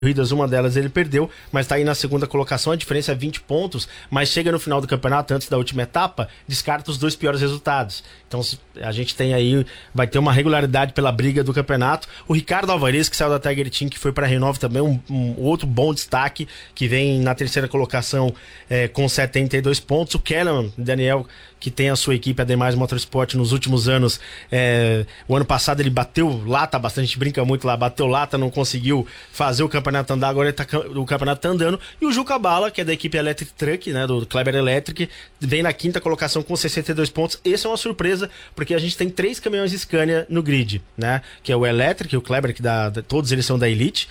corridas, uma delas ele perdeu, mas tá aí na segunda colocação, a diferença é 20 pontos, mas chega no final do campeonato, antes da última etapa, descarta os 2 piores resultados. Então a gente tem aí, vai ter uma regularidade pela briga do campeonato. O Ricardo Alvarez, que saiu da Tiger Team, que foi para a Renove também, um outro bom destaque, que vem na terceira colocação com 72 pontos. O Kellerman, Daniel, que tem a sua equipe, a Demais Motorsport, nos últimos anos, o ano passado ele bateu lata bastante, a gente brinca muito lá, bateu lata, não conseguiu fazer o campeonato andar, agora o campeonato tá andando. E o Juca Bala, que é da equipe Electric Truck, né, do Kleber Electric, vem na quinta colocação com 62 pontos. Essa é uma surpresa, porque a gente tem 3 caminhões Scania no grid, né, que é o Electric, o Kleber, que todos eles são da Elite,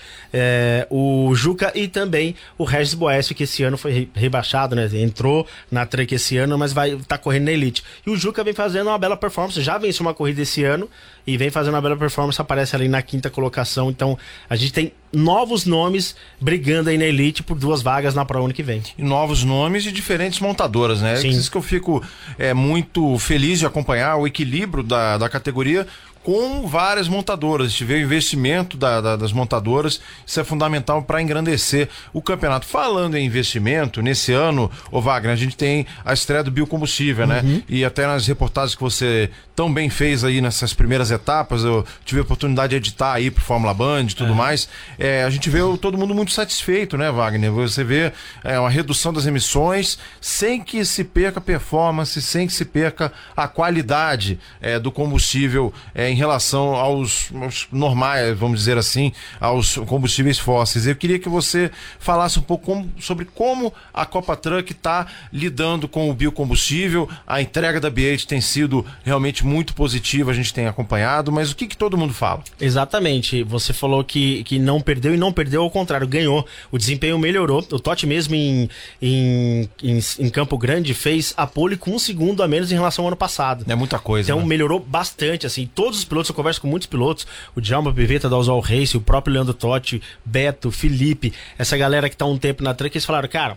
o Juca e também o Regis Boesio, que esse ano foi rebaixado, né, entrou na Truck esse ano, mas tá correndo na Elite. E o Juca vem fazendo uma bela performance, já venceu uma corrida esse ano e vem fazendo uma bela performance, aparece ali na quinta colocação. Então a gente tem novos nomes brigando aí na Elite por 2 vagas na prova ano que vem. E novos nomes de diferentes montadoras, né? Sim. É isso que eu fico muito feliz de acompanhar o equilíbrio da categoria com várias montadoras. A gente vê o investimento das montadoras, isso é fundamental para engrandecer o campeonato. Falando em investimento, nesse ano, Wagner, a gente tem a estreia do biocombustível, né? E até nas reportagens que você tão bem fez aí nessas primeiras etapas, eu tive a oportunidade de editar aí pro Fórmula Band e tudo mais, a gente vê todo mundo muito satisfeito, né, Wagner? Você vê uma redução das emissões sem que se perca a performance, sem que se perca a qualidade do combustível em relação aos normais, vamos dizer assim, aos combustíveis fósseis. Eu queria que você falasse um pouco sobre como a Copa Truck está lidando com o biocombustível. A entrega da BH tem sido realmente muito positiva, a gente tem acompanhado, mas o que todo mundo fala? Exatamente, você falou que não perdeu, e não perdeu, ao contrário, ganhou. O desempenho melhorou. O Totti mesmo em Campo Grande fez a pole com 1 segundo a menos em relação ao ano passado. É muita coisa, então, né? melhorou bastante, assim. Todos os pilotos, eu converso com muitos pilotos, o Djalma Pivetta da Oswald Race, o próprio Leandro Totti, Beto, Felipe, essa galera que tá um tempo na Truck, eles falaram, cara,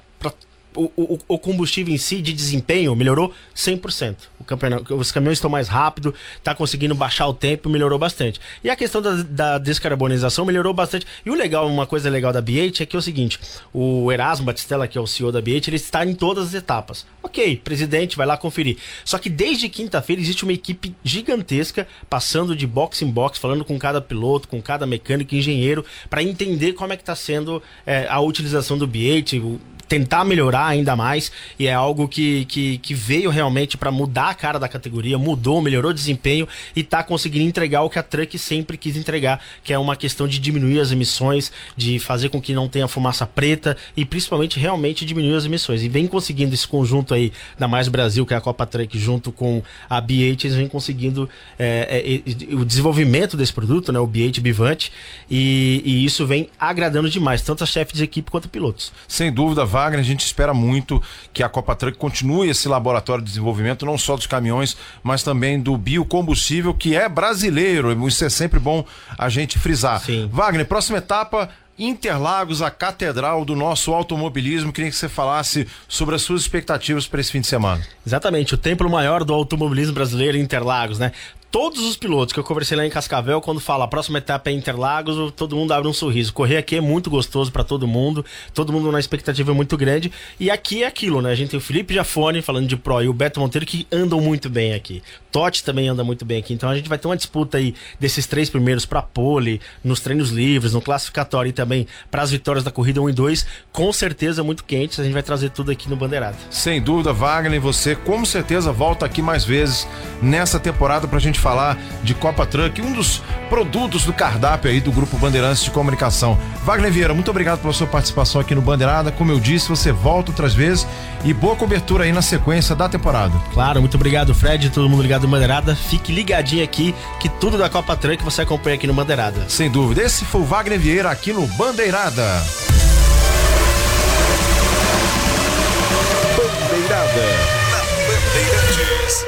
o combustível em si, de desempenho, melhorou 100%. Os caminhões estão mais rápidos, tá conseguindo baixar o tempo, melhorou bastante. E a questão da descarbonização melhorou bastante. E uma coisa legal da BH é que é o seguinte, o Erasmo Batistella, que é o CEO da BH, ele está em todas as etapas. Ok, presidente, vai lá conferir. Só que desde quinta-feira existe uma equipe gigantesca, passando de box em box, falando com cada piloto, com cada mecânico, engenheiro, para entender como é que está sendo a utilização do BH, tentar melhorar ainda mais, e é algo que veio realmente para mudar a cara da categoria, melhorou o desempenho e tá conseguindo entregar o que a Truck sempre quis entregar, que é uma questão de diminuir as emissões, de fazer com que não tenha fumaça preta e principalmente realmente diminuir as emissões. E vem conseguindo esse conjunto aí da Mais Brasil, que é a Copa Truck, junto com a BH, eles vem conseguindo o desenvolvimento desse produto, né, o BH Bivante, e isso vem agradando demais, tanto a chefe de equipe quanto pilotos. Sem dúvida, Wagner, a gente espera muito que a Copa Truck continue esse laboratório de desenvolvimento, não só dos caminhões, mas também do biocombustível, que é brasileiro. Isso é sempre bom a gente frisar. Sim. Wagner, próxima etapa, Interlagos, a catedral do nosso automobilismo. Queria que você falasse sobre as suas expectativas para esse fim de semana. Exatamente, o templo maior do automobilismo brasileiro, Interlagos, né? Todos os pilotos que eu conversei lá em Cascavel, quando fala a próxima etapa é Interlagos, todo mundo abre um sorriso. Correr aqui é muito gostoso para todo mundo na expectativa muito grande. E aqui é aquilo, né? A gente tem o Felipe Jafone falando de Pro e o Beto Monteiro, que andam muito bem aqui. Totti também anda muito bem aqui. Então a gente vai ter uma disputa aí desses 3 primeiros para pole, nos treinos livres, no classificatório e também para as vitórias da corrida 1 e 2, com certeza muito quentes. A gente vai trazer tudo aqui no Bandeirada. Sem dúvida, Wagner, você com certeza volta aqui mais vezes nessa temporada pra gente falar de Copa Truck, um dos produtos do cardápio aí do Grupo Bandeirantes de Comunicação. Wagner Vieira, muito obrigado pela sua participação aqui no Bandeirada. Como eu disse, você volta outras vezes e boa cobertura aí na sequência da temporada. Claro, muito obrigado, Fred, todo mundo ligado no Bandeirada. Fique ligadinho aqui que tudo da Copa Truck você acompanha aqui no Bandeirada. Sem dúvida, esse foi o Wagner Vieira aqui no Bandeirada. Bandeirada na Bandeirantes.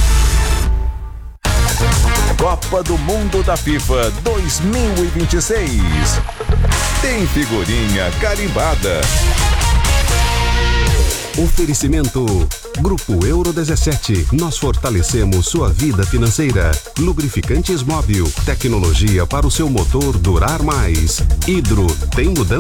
Copa do Mundo da FIFA 2026. Tem figurinha carimbada. Oferecimento Grupo Euro 17. Nós fortalecemos sua vida financeira. Lubrificantes Móbil. Tecnologia para o seu motor durar mais. Hidro tem mudança.